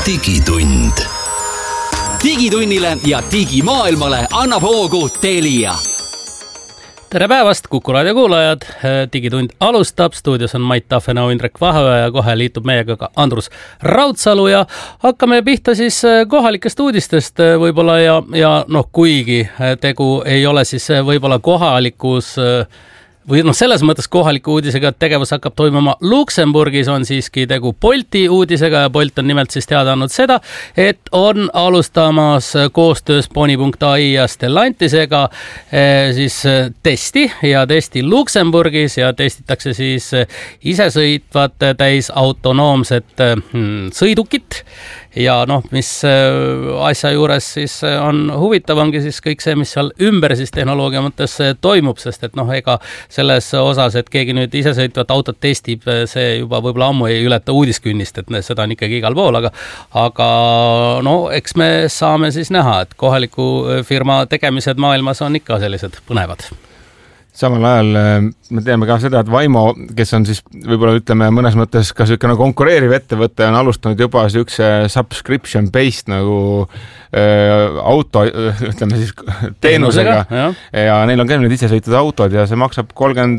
digitund. Digitunnile ja digimaailmale annab hoogu Telia. Tere päevast, Kuku raadio kuulajad. Digitund alustab. Stuudios on Mait Tafenau, Indrek Vaheoja ja kohe liitub meiega ka Andrus Raudsalu ja hakkame pihta siis kohalikest uudistest võib-olla ja kuigi tegu ei ole siis võib-olla kohalikus või selles mõttes kohaliku uudisega, et tegevus hakkab toimuma Luksemburgis, on siiski tegu Bolti uudisega ja Bolt on nimelt siis teada andnud seda, et on alustamas koostöös Pony.ai ja Stellantisega siis testi Luksemburgis ja testitakse siis isesõitvat täisautonoomset sõidukit. Ja mis asja juures siis on huvitav, ongi siis kõik see, mis seal ümber siis tehnoloogia mõttes toimub, sest et ega selles osas, et keegi nüüd isesõitvat autot testib, see juba võib-olla ammu ei ületa uudiskünnist, et seda on ikkagi igal pool, aga eks me saame siis näha, et kohaliku firma tegemised maailmas on ikka sellised põnevad. Samal ajal me teame ka seda, et Vaimo, kes on siis võib-olla ütleme mõnes mõttes ka selline konkureeriv ettevõte, on alustanud juba üks subscription-based nagu auto, ütleme siis teenusega ja neil on ka need isesõitud autod ja see maksab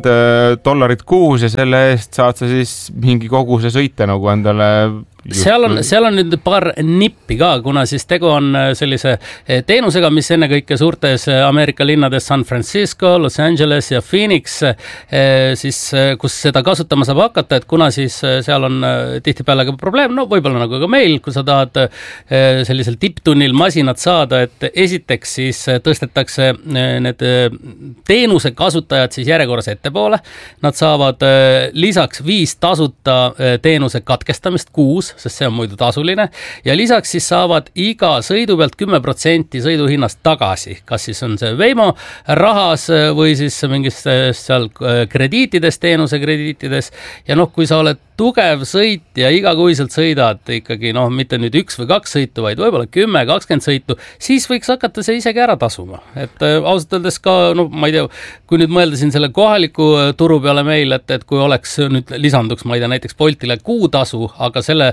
$30 kuus ja selle eest saad sa siis mingi koguse sõite nagu endale. Seal on nüüd paar nippi ka, kuna siis tegu on sellise teenusega, mis ennekõike suurtes Ameerika linnades San Francisco, Los Angeles ja Phoenix, siis kus seda kasutama saab hakata, et kuna siis seal on tihtipeale ka probleem, võib-olla nagu ka meil, kui sa tahad sellisel tipptunnil masinat saada, et esiteks siis tõstetakse need teenuse kasutajad siis järjekorras ettepoole, nad saavad lisaks 5 tasuta teenuse katkestamist kuus, sest see on muidu tasuline ja lisaks siis saavad iga sõidu pealt 10% sõiduhinnast tagasi, kas siis on see Veimo rahas või siis mingis seal krediitides, teenuse krediitides ja kui sa oled tugev sõit ja igakuiselt sõidad ikkagi mitte nüüd 1 või 2 sõitu, vaid võib-olla 10-20 sõitu, siis võiks hakata see isegi ära tasuma. Et ausalt öeldes ka, ma ei tea, kui nüüd mõelda siin selle kohaliku turu peale meil, et kui oleks nüüd lisanduks, ma ei tea, näiteks Boltile kuutasu, aga selle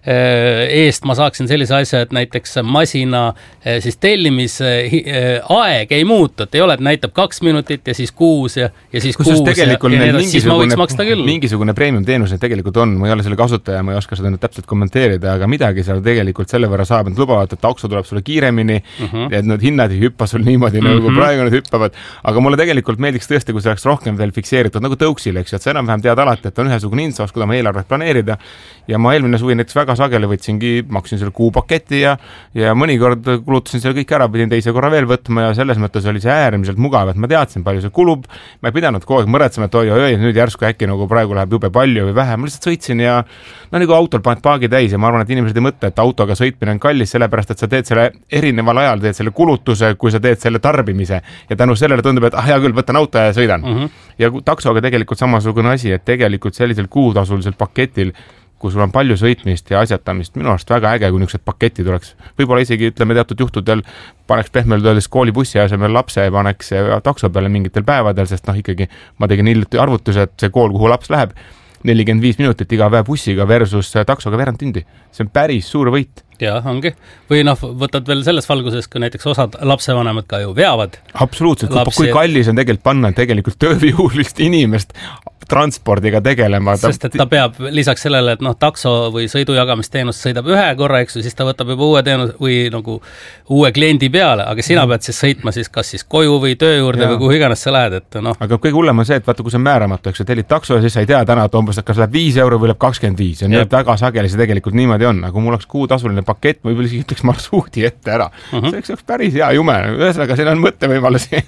eest ma saaksin sellise asja, et näiteks masina siis tellimise aeg ei muutu, et ei ole, et näitab 2 minutit ja siis 6 ja siis 6 ja siis ma võiks maksta küll. Mingisugune premium teenus tegelikult on, ma ei ole selle kasutaja, ma ei oska seda nüüd täpselt kommenteerida, aga midagi seal tegelikult selle võrra saab, et lubavad, et takso tuleb sulle kiiremini, et need hinnad ei hüppa sul niimoodi, nagu praegu need hüppavad, aga mulle tegelikult meeldiks tõesti, kui see oleks rohkem veel fikseeritud, nagu tõuksil, eks, et sa enam-vähem tead alati, et on ühesugune info, kuidas ma eelarvet planeerida ja ma eelmine suvi näiteks väga sageli maksin selle kuupaketi ja mõnikord kulutasin selle kõik ära, pidin teise korra veel võtma ja selles mõttes oli see äärmiselt mugav, et ma teadsin, palju see kulub, ma ei pidanud kogu aeg mõretsema, et nüüd järsku äkki nagu praegu läheb jube palju või vähe, ma lihtsalt sõitsin ja nagu autol paned paagi täis ja ma arvan, et inimesed ei mõtle, et autoga sõitmine on kallis, sellepärast, et sa teed selle erineval ajal, teed selle kulutuse, kui sa teed selle tarbimise ja tänu sellele tundub, et hea küll, võtan auto ja sõidan. Ja taksoga tegelikult samasugune asi, et tegelikult sellisel kuutasulisel paketil, kui sul on palju sõitmist ja asjatamist, minu arust väga äge, kui niisugused paketid oleks. Võib-olla isegi, ütleme, teatud juhtudel paneks pehmelt öeldes koolibussi asemel lapse ja paneks takso peale mingitel päevadel, sest ikkagi ma tegin hiljuti arvutuse, et see kool, kuhu laps läheb, 45 minutit iga päev bussiga versus taksoga veerand tundi. See on päris suur võit. Ja, ongi. Või võtad veel selles valguses, kui näiteks osad lapsevanemad ka ju veavad. Absoluutselt, kui kallis on panna tegelikult töövihuulist inimest transpordiga tegelema. Sest et ta peab lisaks sellele, et takso või sõidujagamisteenus sõidab ühe korra, eks, siis ta võtab juba uue teenus või nagu uue kliendi peale, aga sina pead siis sõitma siis kas siis koju või töö juurde või kuhu iganes sa lähed, et Aga kõige hullem on see, et vaata, kui see on määramatu, eks, tellid takso ja siis sa ei tea täna, et umbes kas läheb 5 euro või läheb 25 ja nii, et väga sageli see tegelikult niimoodi on, aga mul oleks kuutasuline pakett, ma võib-olla ütleks marsuudi ette ära. See oleks päris hea jume, ühesõnaga siin on mõttevõimalusi.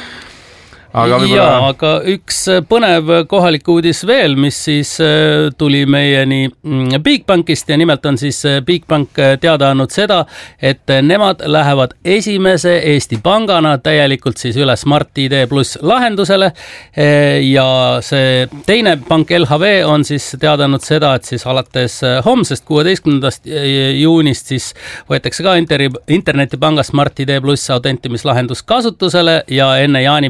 Aga üks põnev kohalik uudis veel, mis siis tuli meieni Bigbankist ja nimelt on siis Bigbank teada andnud seda, et nemad lähevad esimese Eesti pangana täielikult siis üle Smart ID Plus lahendusele ja see teine pank LHV on siis teada andnud seda, et siis alates homsest 16. juunist siis võetakse ka internetipanga Smart ID Plus autentimislahendus kasutusele ja enne jaanipäeva jõuab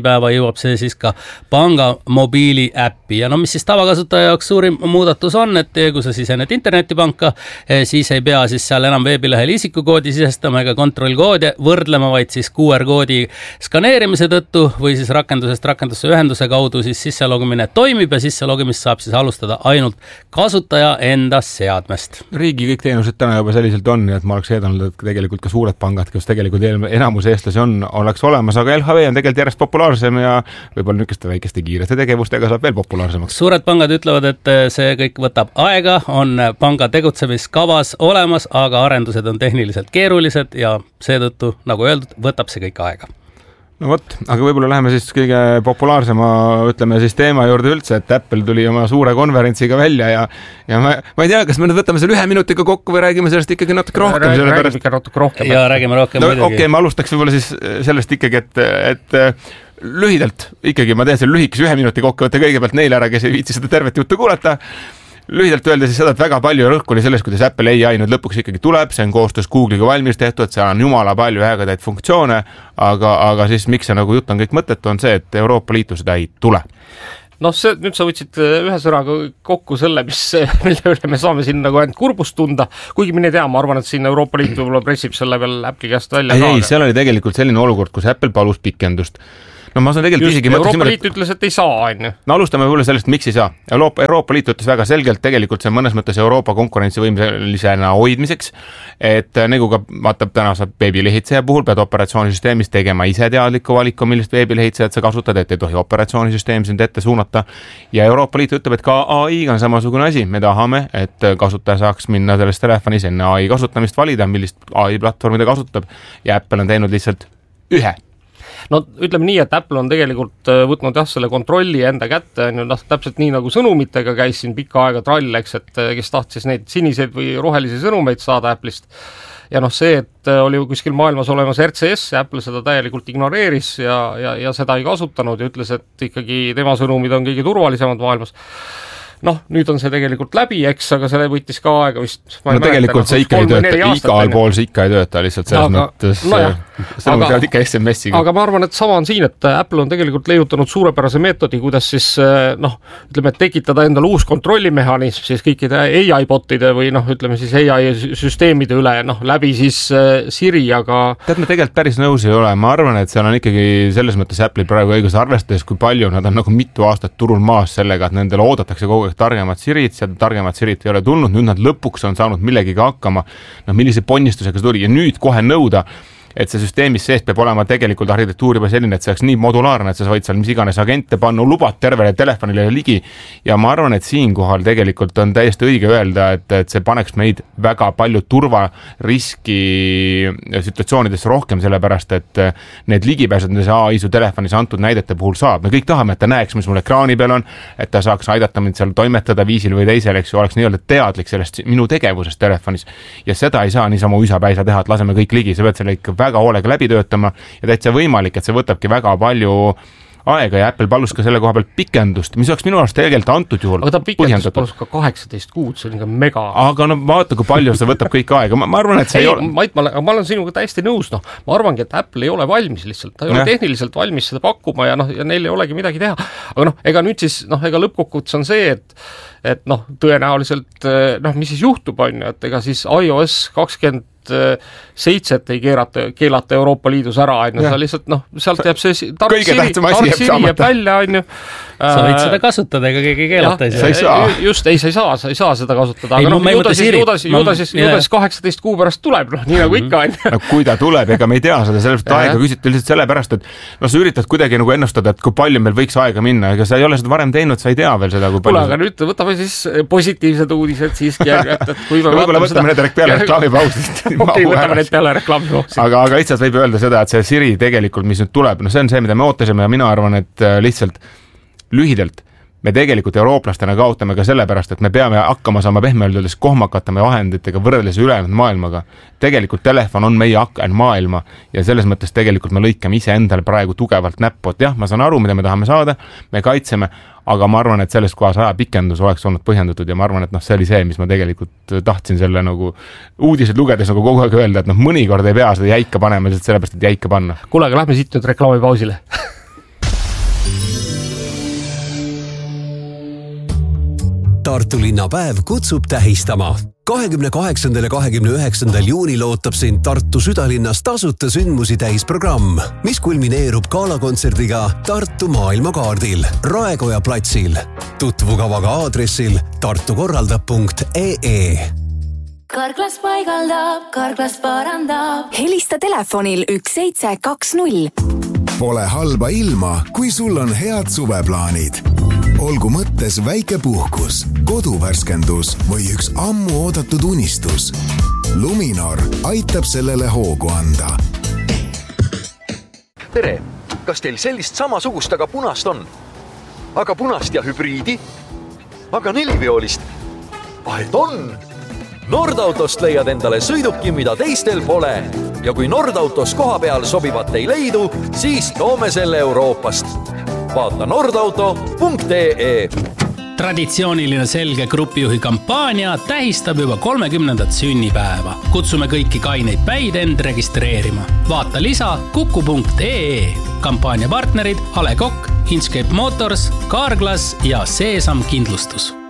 jõuab see siis ka panga mobiili äppi ja no mis siis tavakasutaja jaoks suurim muudatus on, et kui sa sisened internetipanka, siis ei pea siis seal enam veebilehel isikukoodi sisestama ega kontrollkoodi võrdlema, vaid siis QR-koodi skaneerimise tõttu või siis rakendusest rakendusse ühenduse kaudu siis sisselogimine toimib ja sisselogimist saab siis alustada ainult kasutaja enda seadmest. Riigi kõik teenused täna juba selliselt on, et ma oleks eeldanud, et tegelikult ka suured pangad, kes tegelikult enamus eestlasi on, oleks olemas, aga LHV on tegelikult järjest populaarsem ja võib-olla niisuguste väikeste kiirete tegevustega saab veel populaarsemaks. Suured pangad ütlevad, et see kõik võtab aega, on panga tegutsemiskavas olemas, aga arendused on tehniliselt keerulised ja seetõttu, nagu öeldud, võtab see kõik aega. No vot, aga võib-olla läheme siis kõige populaarsema, ütleme siis teema juurde üldse, et Apple tuli oma suure konverentsiga välja ja ma ei tea, kas me nüüd võtame selle 1 minutiga kokku või räägime sellest ikkagi natuke rohkem. Räägime ikka natuke rohkem. Ja räägime rohkem no, muidugi. Okei, ma alustaks võib-olla siis sellest ikkagi, et lühidalt ikkagi ma teen selle lühikese 1 minuti kokkuvõtte kõigepealt neile ära, kes ei viitsi seda tervet juttu kuulata. Lühidalt öelda siis seda, et väga palju rõhku oli selles, kuidas Apple AI nüüd lõpuks ikkagi tuleb, see on koostöös Google'iga valmis tehtud, see on jumala palju ägedaid funktsioone, aga siis miks see nagu jutt on kõik mõttetu, on see, et Euroopa Liitu seda ei tule. Noh, nüüd sa võtsid ühe sõnaga kokku selle, mille üle me saame siin nagu ainult kurbust tunda, kuigi mine tea, ma arvan, et siin Euroopa Liitu võib-olla pressib selle veel Apple'i käest välja. Ei, seal oli tegelikult selline olukord, kus Apple palus pikendust. No ma saan tegelikult isegi Euroopa Liit ütles, et ei saa, on ju. No alustame võib-olla sellest, miks ei saa. Euroopa Liit ütles väga selgelt, tegelikult see on mõnes mõttes Euroopa konkurentsivõimelisena hoidmiseks, et nagu ka vaatab täna saab veebilehitseja puhul, pead operatsioonisüsteemis tegema ise teadliku valiku, millist veebilehitsejat sa kasutad, et ei tohi operatsioonisüsteem sind ette suunata. Ja Euroopa Liit ütleb, et ka AI-ga on samasugune asi. Me tahame, et kasutaja saaks minna selles telefonis enne AI kasutamist valida, millist AI-platvormi ta kasutab ja Apple on teinud lihtsalt ühe. No ütleme nii, et Apple on tegelikult võtnud selle kontrolli enda kätte, täpselt nii nagu sõnumitega käis siin pikka aega trall, eks, et kes tahtis neid siniseid või rohelisi sõnumeid saada Apple'ist. Ja see, et oli kuskil maailmas olemas RCS ja Apple seda täielikult ignoreeris ja seda ei kasutanud ja ütles, et ikkagi tema sõnumid on kõige turvalisemad maailmas. Noh, nüüd on see tegelikult läbi, eks, aga selle võttis ka aega vist. No tegelikult see ikka ei tööta, igal pool see ikka ei tööta, lihtsalt selles mõttes sõnumid peavad ikka SMS-iga. Aga ma arvan, et sama on siin, et Apple on tegelikult leiutanud suurepärase meetodi, kuidas siis, ütleme, tekitada endale uus kontrollimehhanism siis kõikide AI-botide või ütleme siis AI-süsteemide üle, läbi siis Siri, aga... Tead, me tegelikult päris nõus ei ole. Ma arvan, et seal on ikkagi selles mõttes Apple'i praegu õigus arvestades, kui palju nad on nagu mitu aastat turul maas sellega, et nendele oodatakse kogu targemad Sirit, sealt targemad Sirit ei ole tulnud, nüüd nad lõpuks on saanud millegiga hakkama, millise ponnistusega see tuli ja nüüd kohe nõuda, et see süsteemis sees peab olema tegelikult arhitektuur juba selline, et see oleks nii modulaarne, et sa võid seal mis iganes agente panna, lubad tervele telefonile ligi ja ma arvan, et siinkohal tegelikult on täiesti õige öelda, et see paneks meid väga palju turvariski situatsioonidesse rohkem, sellepärast et need ligipääsud, mis AI su telefonis antud näidete puhul saab, me kõik tahame, et ta näeks, mis mul ekraani peal on, et ta saaks aidata mind seal toimetada viisil või teisel, eks ju, oleks nii-öelda teadlik sellest minu tegevusest telefonis ja seda ei saa niisama uisapäisa teha, et laseme kõik ligi, sa pead selle ikka väga hoolega läbi töötama ja täitsa võimalik, et see võtabki väga palju aega ja Apple palus ka selle koha pealt pikendust, mis oleks minu arust tegelikult antud juhul aga ta pikendust palus ka 18 kuud, see on ikka mega. Aga vaata, kui palju see võtab kõik aega. Ma arvan, et see ei ole... Ma olen sinuga täiesti nõus, ma arvangi, et Apple ei ole valmis lihtsalt, ta ei ole tehniliselt valmis seda pakkuma ja neil ei olegi midagi teha. Aga ega nüüd siis, ega lõppkokkuvõttes on see, et tõenäoliselt, mis siis juhtub, on ju, et ega siis iOS 27 ei keelata Euroopa Liidus ära, sa lihtsalt, sealt jääb see tark Siri jääb välja, on ju. Sa võid seda kasutada, ega keegi keelata ei saa. Just, sa ei saa seda kasutada, aga ju ta siis 18 kuu pärast tuleb, nii nagu ikka on. No kui ta tuleb, ega me ei tea seda, sellepärast aega küsiti lihtsalt sellepärast, et sa üritad kuidagi nagu ennustada, et kui palju meil võiks aega minna, ega sa ei ole seda varem teinud, sa ei tea veel seda, kui palju. Aga nüüd võtame siis positiivsed uudised siiski, et kui me võib-olla võtame need peale reklaamipausist. Okei, võtame need peale reklaamipausist. Aga lihtsalt võib öelda seda, et see Siri tegelikult, mis nüüd tuleb, see on see, mida me ootasime ja mina arvan, et lihtsalt lühidalt me tegelikult eurooplastena kaotame ka sellepärast, et me peame hakkama saama pehmeöeldes kohmakatame vahenditega võrreldes ülejäänud maailmaga. Tegelikult telefon on meie aken maailma ja selles mõttes tegelikult me lõikame ise endale praegu tugevalt näppu, et jah, ma saan aru, mida me tahame saada, me kaitseme, aga ma arvan, et selles kohas ajapikendus oleks olnud põhjendatud ja ma arvan, et see oli see, mis ma tegelikult tahtsin selle nagu uudised lugedes nagu kogu aeg öelda, et mõnikord ei pea seda jäika panema, sellepärast, et jäika panna. Kuule, aga lähme siit nüüd reklaamipausile. Tartu linnapäev kutsub tähistama. 28. ja 29. juunil ootab sind Tartu südalinnas tasuta sündmusi täisprogramm, mis kulmineerub galakontserdiga Tartu maailmakaardil Raekoja platsil. Tutvu kavaga aadressil tartukorraldab.ee. Karklas paigaldab, Karklas parandab. Helista telefonil 1720. Pole halba ilma, kui sul on head suveplaanid. Olgu mõttes väike puhkus, koduvärskendus või üks ammu oodatud unistus. Luminor aitab sellele hoogu anda. Tere, kas teil sellist samasugust, aga punast on? Aga punast ja hübriidi? Aga neliveolist? Et on! Nordautost leiad endale sõiduki, mida teistel pole. Ja kui Nordautos koha peal sobivat ei leidu, siis toome selle Euroopast. Vaata nordauto.ee. Traditsiooniline selge grupijuhi kampaania tähistab juba 30. sünnipäeva. Kutsume kõiki kaineid päid end registreerima. Vaata lisa kuku.ee. Kampaania partnerid Ale Kokk, Inscape Motors, Carglass ja Seesam Kindlustus.